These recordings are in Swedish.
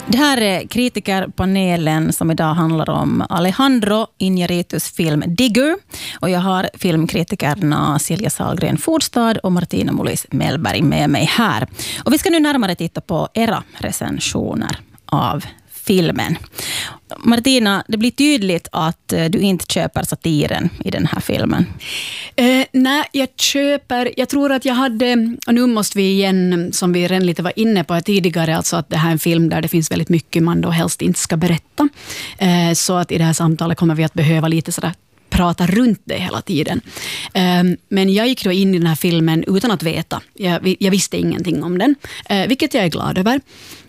Det här är kritikerpanelen som idag handlar om Alejandro Iñárritus film Digger. Och jag har filmkritikerna Silja Sahlgren Fordstad och Martina Molis Mellberg med mig här. Och vi ska nu närmare titta på era recensioner av filmen. Martina, det blir tydligt att du inte köper satiren i den här filmen. Nej, jag tror att jag hade, och nu måste vi igen, som vi redan lite var inne på tidigare, alltså att det här är en film där det finns väldigt mycket man då helst inte ska berätta. Så att i det här samtalet kommer vi att behöva lite sådär prata runt det hela tiden. Men jag gick då in i den här filmen utan att veta. Jag visste ingenting om den, vilket jag är glad över.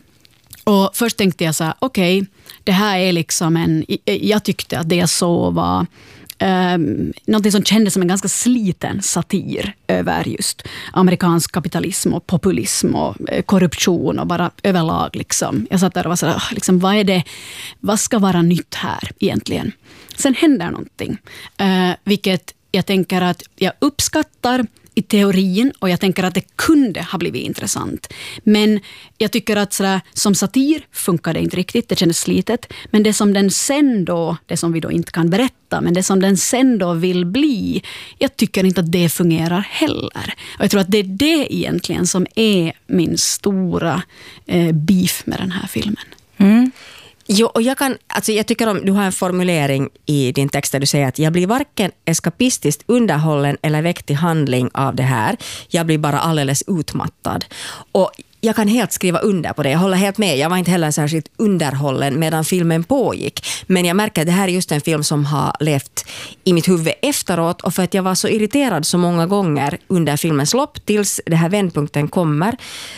Och först tänkte jag så här, okej, det här är liksom jag tyckte att det jag såg var någonting som kändes som en ganska sliten satir över just amerikansk kapitalism och populism och korruption och bara överlag liksom. Jag satt där och var så här, liksom, vad ska vara nytt här egentligen? Sen händer någonting, vilket jag tänker att jag uppskattar i teorin, och jag tänker att det kunde ha blivit intressant. Men jag tycker att sådär, som satir funkar det inte riktigt, det kändes slitet. Men det som den sen då, det som vi då inte kan berätta, men det som den sen då vill bli, jag tycker inte att det fungerar heller. Och jag tror att det är det egentligen som är min stora beef med den här filmen. Mm. Jo, och jag tycker om du har en formulering i din text där du säger att jag blir varken eskapistiskt underhållen eller väckt i handling av det här. Jag blir bara alldeles utmattad. Och jag kan helt skriva under på det. Jag håller helt med. Jag var inte heller särskilt underhållen medan filmen pågick. Men jag märker att det här är just en film som har levt i mitt huvud efteråt. Och för att jag var så irriterad så många gånger under filmens lopp tills det här vändpunkten kommer,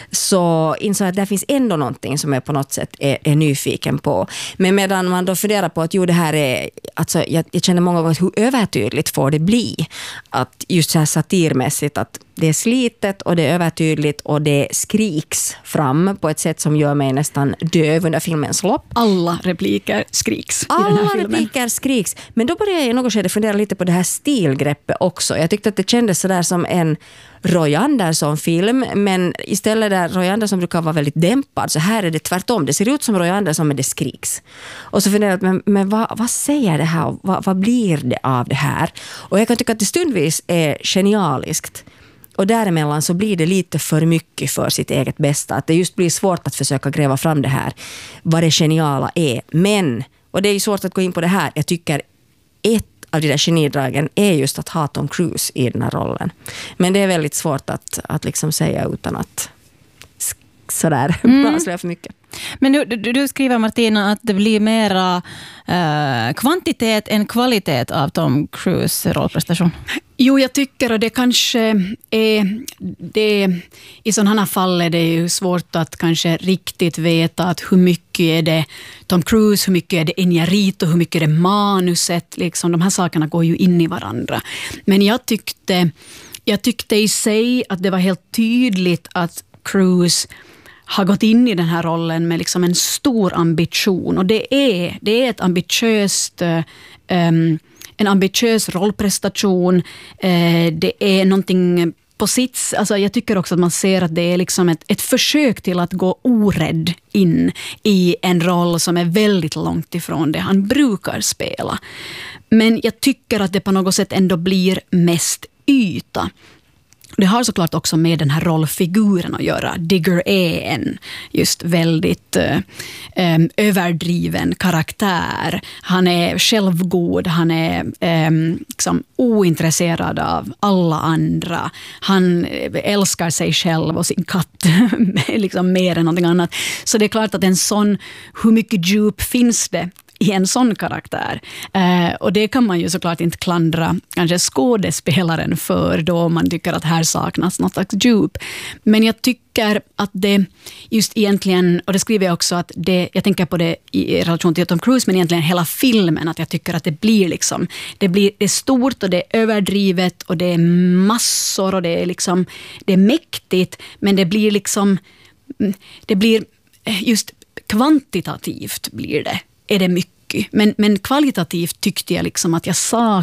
så insåg jag att det finns ändå någonting som jag på något sätt är nyfiken på. Men medan man då funderar på att det här är, alltså jag känner många gånger hur övertydligt får det bli. Att just så här satirmässigt att det är slitet och det är övertydligt och det skriks fram på ett sätt som gör mig nästan döv under filmens lopp. Alla repliker skriks i den här filmen. Alla repliker skriks. Men då började jag i något skede fundera lite på det här stilgreppet också. Jag tyckte att det kändes sådär som en Roy Andersson-film, men istället där Roy Andersson brukar vara väldigt dämpad, så här är det tvärtom. Det ser ut som Roy Andersson, men det skriks. Och så funderar jag, men vad säger det här? Vad blir det av det här? Och jag kan tycka att det stundvis är genialiskt. Och däremellan så blir det lite för mycket för sitt eget bästa. Att det just blir svårt att försöka gräva fram det här, vad det geniala är. Men, och det är ju svårt att gå in på det här, jag tycker ett av de där genidragen är just att ha Tom Cruise i den här rollen. Men det är väldigt svårt att liksom säga utan att sådär avslöja för mycket. Men du skriver, Martina, att det blir mera kvantitet än kvalitet av Tom Cruise rollprestation. Jo, jag tycker att det kanske är det, i sådana här fall är det ju svårt att kanske riktigt veta att hur mycket är det Tom Cruise, hur mycket är det Iñárritu, hur mycket är det manuset, liksom de här sakerna går ju in i varandra. Men jag tyckte i sig att det var helt tydligt att Cruise har gått in i den här rollen med liksom en stor ambition, och det är ett ambitiöst en ambitiös rollprestation. Det är någonting på sitt, alltså jag tycker också att man ser att det är liksom ett försök till att gå orädd in i en roll som är väldigt långt ifrån det han brukar spela. Men jag tycker att det på något sätt ändå blir mest yta. Det har såklart också med den här rollfiguren att göra. Digger är en just väldigt överdriven karaktär. Han är självgod, han är liksom ointresserad av alla andra. Han älskar sig själv och sin katt liksom mer än någonting annat. Så det är klart att en sån, hur mycket djup finns det i en sån karaktär? Och det kan man ju såklart inte klandra kanske skådespelaren för då man tycker att här saknas något slags djup. Men jag tycker att det just egentligen, och det skriver jag också, att jag tänker på det i relation till Tom Cruise, men egentligen hela filmen, att jag tycker att det blir liksom, det är stort och det är överdrivet och det är massor och det är liksom, det är mäktigt, men det blir liksom, det blir just kvantitativt blir det. Är det mycket. mycket. Men kvalitativt tyckte jag liksom att jag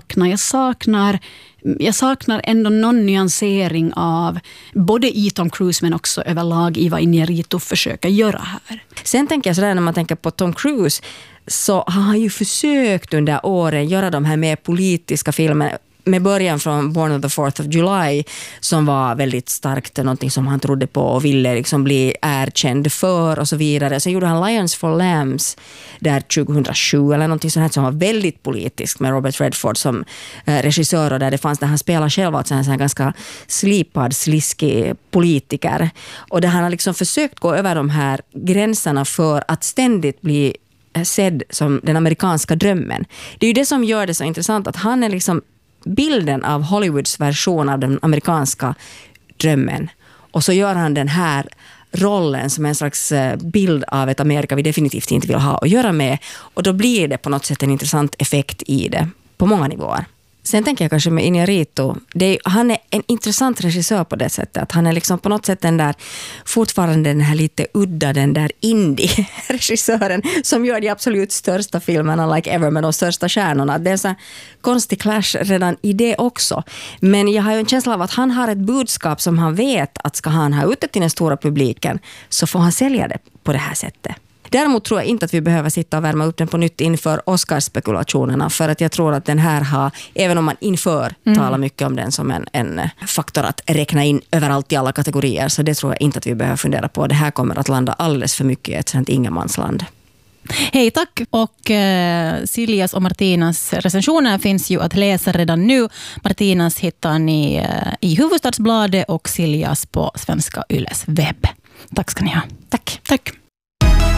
saknar ändå någon nyansering av både i Tom Cruise men också överlag i vad Iñárritu försöker göra här. Sen tänker jag sådär, när man tänker på Tom Cruise, så har han ju försökt under åren göra de här mer politiska filmerna, med början från Born on the 4th of July, som var väldigt starkt någonting som han trodde på och ville liksom bli erkänd för och så vidare. Så gjorde han Lions for Lambs där 2007 eller någonting sånt här som var väldigt politiskt, med Robert Redford som regissör, och där det fanns, där han spelar själv alltså en ganska slipad, sliskig politiker, och där han har liksom försökt gå över de här gränserna för att ständigt bli sedd som den amerikanska drömmen. Det är ju det som gör det så intressant, att han är liksom bilden av Hollywoods version av den amerikanska drömmen. Och så gör han den här rollen som en slags bild av ett Amerika vi definitivt inte vill ha att göra med. Och då blir det på något sätt en intressant effekt i det på många nivåer. Sen tänker jag kanske med Iñárritu, han är en intressant regissör på det sättet. Att han är liksom på något sätt den där, fortfarande den här lite udda, den där indie-regissören som gör de absolut största filmerna like ever med de största stjärnorna. Det är en sån konstig clash redan i det också. Men jag har ju en känsla av att han har ett budskap som han vet att ska han ha ute till den stora publiken, så får han sälja det på det här sättet. Däremot tror jag inte att vi behöver sitta och värma upp den på nytt inför Oscars-spekulationerna, för att jag tror att den här har, även om man inför talar mycket om den som en faktor att räkna in överallt i alla kategorier, så det tror jag inte att vi behöver fundera på. Det här kommer att landa alldeles för mycket i ett sånt ingenmansland. Hej, tack. Och Siljas och Martinas recensioner finns ju att läsa redan nu. Martinas hittar ni i Hufvudstadsbladet och Siljas på Svenska Yles webb. Tack ska ni ha. Tack.